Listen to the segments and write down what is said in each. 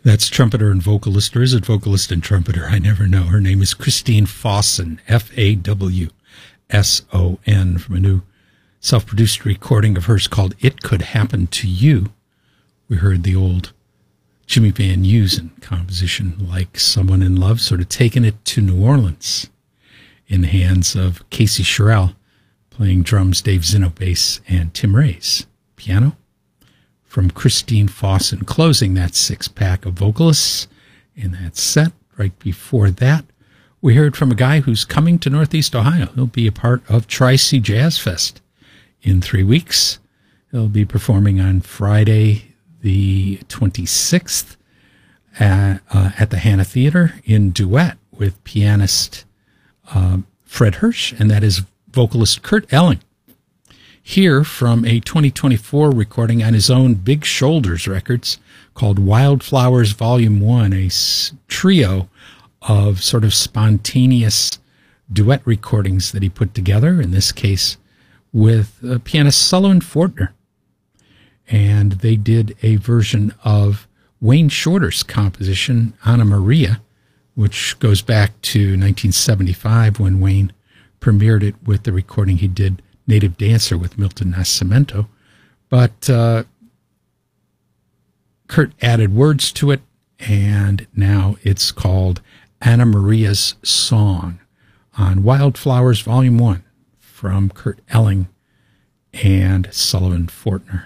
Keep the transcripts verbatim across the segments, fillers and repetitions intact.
That's trumpeter and vocalist, or is it vocalist and trumpeter? I never know. Her name is Christine Fawson, F A W S O N, from a new self-produced recording of hers called It Could Happen to You. We heard the old Jimmy Van Heusen composition, Like Someone in Love, sort of taking it to New Orleans in the hands of Casey Sherrill, playing drums, Dave Zinno bass, and Tim Reyes piano. From Christine Fawson, closing that six-pack of vocalists in that set. Right before that, we heard from a guy who's coming to Northeast Ohio. He'll be a part of Tri-C Jazz Fest in three weeks. He'll be performing on Friday, the twenty-sixth, at, uh, at the Hannah Theater in duet with pianist uh, Fred Hirsch, and that is vocalist Kurt Elling. Here from a twenty twenty-four recording on his own Big Shoulders Records called Wildflowers Volume one, a trio of sort of spontaneous duet recordings that he put together, in this case with uh, pianist Sullivan Fortner. And they did a version of Wayne Shorter's composition, Anna Maria, which goes back to nineteen seventy-five when Wayne premiered it with the recording he did, Native Dancer, with Milton Nascimento. But uh, Kurt added words to it, and now it's called Anna Maria's Song on Wildflowers Volume one from Kurt Elling and Sullivan Fortner.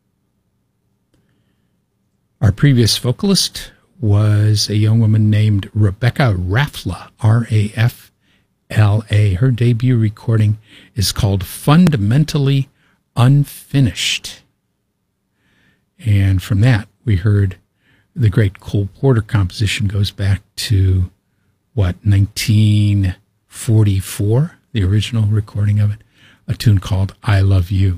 Our previous vocalist was a young woman named Rebecca Rafla, R A F L A. Her debut recording is called Fundamentally Unfinished. And from that, we heard the great Cole Porter composition, goes back to, what, nineteen forty-four, the original recording of it, a tune called I Love You.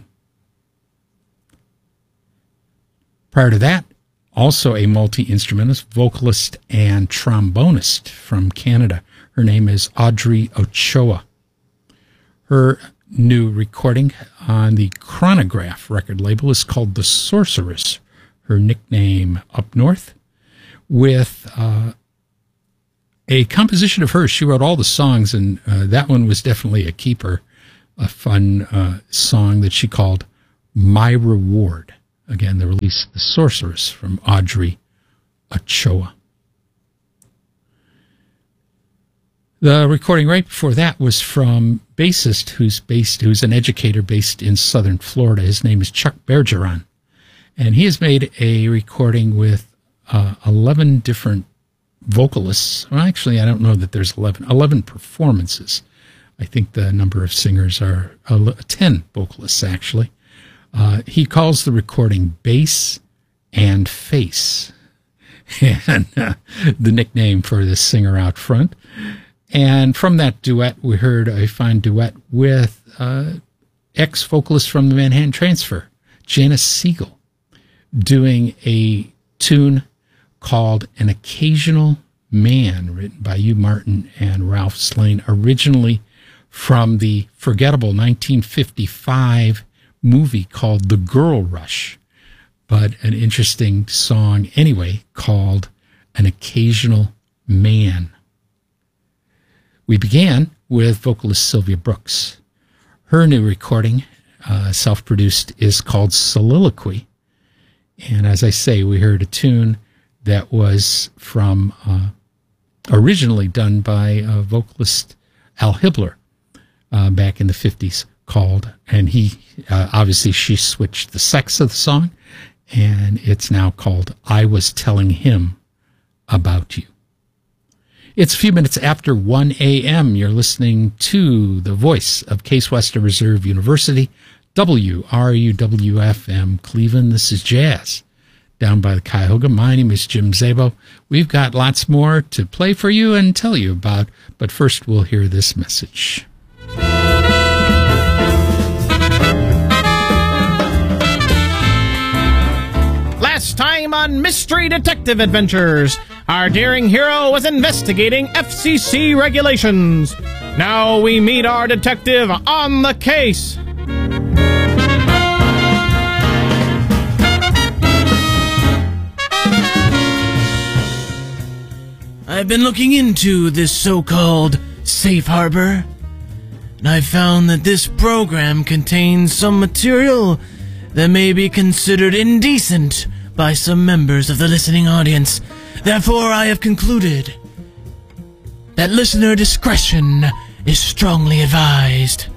Prior to that, also a multi-instrumentalist, vocalist, and trombonist from Canada. Her name is Audrey Ochoa. Her new recording on the Chronograph record label is called The Sorceress, her nickname up north, with uh, a composition of hers. She wrote all the songs, and uh, that one was definitely a keeper, a fun uh, song that she called My Reward. Again, the release The Sorceress from Audrey Ochoa. The recording right before that was from bassist who's based, who's an educator based in southern Florida. His name is Chuck Bergeron, and he has made a recording with uh, eleven different vocalists. Well, actually, I don't know that there's eleven. eleven performances. I think the number of singers are uh, ten vocalists, actually. Uh, he calls the recording Bass and Face, and uh, the nickname for the singer out front. And from that duet, we heard a fine duet with uh, ex-vocalist from the Manhattan Transfer, Janice Siegel, doing a tune called An Occasional Man, written by Hugh Martin and Ralph Slane, originally from the forgettable nineteen fifty-five movie called The Girl Rush, but an interesting song anyway called An Occasional Man. We began with vocalist Sylvia Brooks. Her new recording, uh, self-produced, is called Soliloquy. And as I say, we heard a tune that was from, uh, originally done by uh, vocalist Al Hibbler uh, back in the fifties, called, and he, uh, obviously she switched the sex of the song, and it's now called I Was Telling Him About You. It's a few minutes after one a.m. You're listening to the voice of Case Western Reserve University, W R U W F M Cleveland. This is Jazz down by the Cuyahoga. My name is Jim Zabo. We've got lots more to play for you and tell you about, but first we'll hear this message. Last time on Mystery Detective Adventures, our daring hero was investigating F C C regulations. Now we meet our detective on the case. I've been looking into this so-called safe harbor, and I've found that this program contains some material that may be considered indecent by some members of the listening audience. Therefore, I have concluded that listener discretion is strongly advised.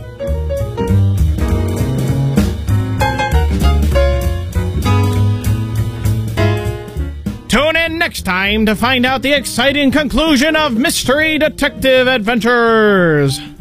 Tune in next time to find out the exciting conclusion of Mystery Detective Adventures.